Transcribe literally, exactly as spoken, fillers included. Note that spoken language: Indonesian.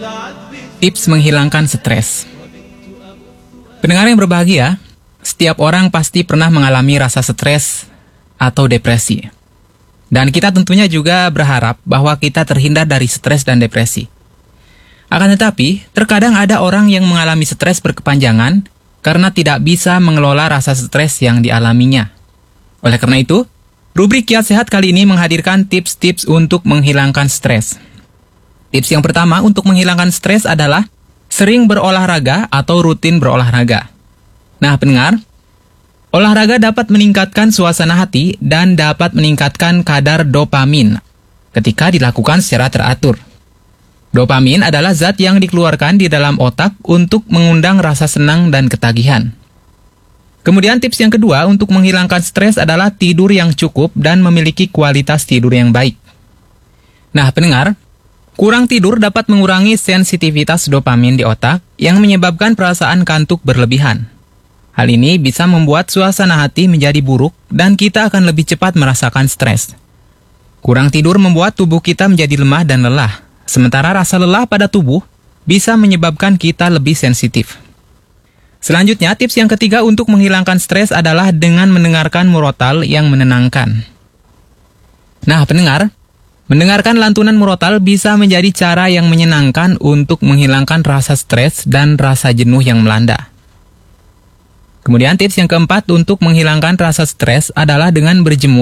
Tips menghilangkan stres. Pendengar yang berbahagia, setiap orang pasti pernah mengalami rasa stres atau depresi. Dan kita tentunya juga berharap bahwa kita terhindar dari stres dan depresi. Akan tetapi, terkadang ada orang yang mengalami stres berkepanjangan karena tidak bisa mengelola rasa stres yang dialaminya. Oleh karena itu, rubrik Kiat Sehat kali ini menghadirkan tips-tips untuk menghilangkan stres. Tips yang pertama untuk menghilangkan stres adalah sering berolahraga atau rutin berolahraga. Nah, pendengar, olahraga dapat meningkatkan suasana hati dan dapat meningkatkan kadar dopamin ketika dilakukan secara teratur. Dopamin adalah zat yang dikeluarkan di dalam otak untuk mengundang rasa senang dan ketagihan. Kemudian tips yang kedua untuk menghilangkan stres adalah tidur yang cukup dan memiliki kualitas tidur yang baik. Nah, pendengar, kurang tidur dapat mengurangi sensitivitas dopamin di otak yang menyebabkan perasaan kantuk berlebihan. Hal ini bisa membuat suasana hati menjadi buruk dan kita akan lebih cepat merasakan stres. Kurang tidur membuat tubuh kita menjadi lemah dan lelah, sementara rasa lelah pada tubuh bisa menyebabkan kita lebih sensitif. Selanjutnya, tips yang ketiga untuk menghilangkan stres adalah dengan mendengarkan murotal yang menenangkan. Nah, pendengar, mendengarkan lantunan murotal bisa menjadi cara yang menyenangkan untuk menghilangkan rasa stres dan rasa jenuh yang melanda. Kemudian tips yang keempat untuk menghilangkan rasa stres adalah dengan berjemur